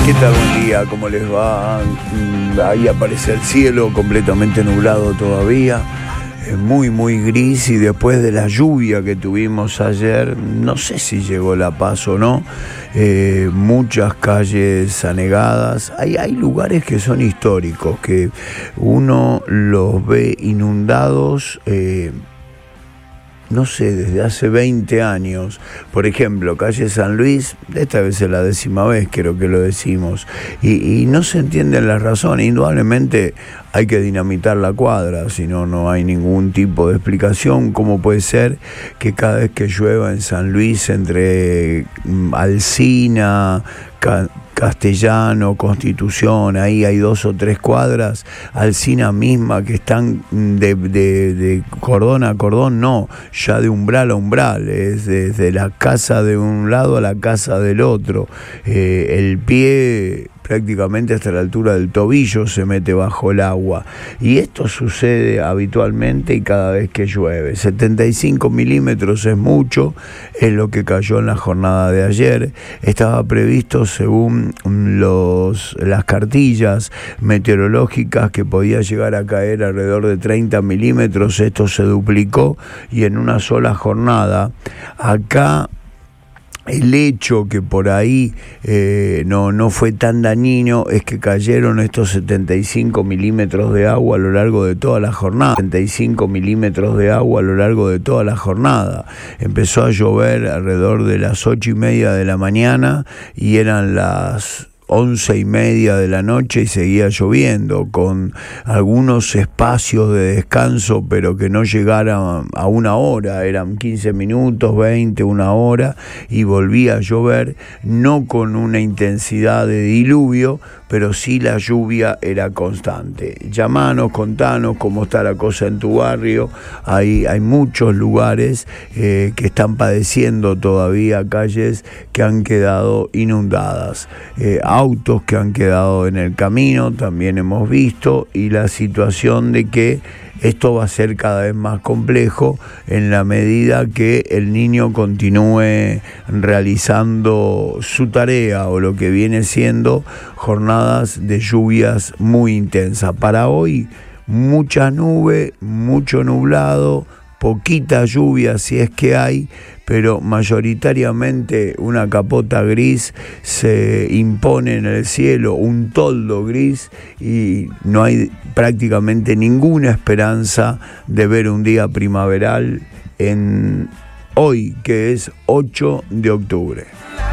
¿Qué tal? Buen día, ¿cómo les va? Ahí aparece el cielo completamente nublado todavía, muy gris, y después de la lluvia que tuvimos ayer, no sé si llegó La Paz o no, muchas calles anegadas. Hay lugares que son históricos, que uno los ve inundados, no sé, desde hace 20 años. Por ejemplo, calle San Luis, esta vez es la 10ª vez creo que lo decimos, y no se entienden las razones. Indudablemente hay que dinamitar la cuadra, si no, no hay ningún tipo de explicación. ¿Cómo puede ser que cada vez que llueva en San Luis, entre Alsina, Castellano, Constitución, ahí hay 2 o 3 cuadras, Alsina misma, que están de cordón a cordón, no, ya de umbral a umbral, es desde la casa de un lado a la casa del otro, el pie prácticamente hasta la altura del tobillo se mete bajo el agua, y esto sucede habitualmente y cada vez que llueve. 75 milímetros es mucho, es lo que cayó en la jornada de ayer. Estaba previsto, según las cartillas meteorológicas, que podía llegar a caer alrededor de 30 milímetros, esto se duplicó, y en una sola jornada. Acá el hecho que por ahí no fue tan dañino es que cayeron estos 75 milímetros de agua a lo largo de toda la jornada. 75 milímetros de agua a lo largo de toda la jornada. Empezó a llover alrededor de las 8:30 de la mañana y eran las 11:30 de la noche y seguía lloviendo, con algunos espacios de descanso, pero que no llegaran a una hora, eran 15 minutos, 20, una hora, y volvía a llover, no con una intensidad de diluvio, pero sí la lluvia era constante. Llamanos, contanos cómo está la cosa en tu barrio. Hay muchos lugares que están padeciendo todavía calles que han quedado inundadas, autos que han quedado en el camino, también hemos visto, y la situación de que esto va a ser cada vez más complejo en la medida que el niño continúe realizando su tarea, o lo que viene siendo jornadas de lluvias muy intensas. Para hoy, mucha nube, mucho nublado, poquita lluvia si es que hay, pero mayoritariamente una capota gris se impone en el cielo, un toldo gris, y no hay prácticamente ninguna esperanza de ver un día primaveral en hoy, que es 8 de octubre.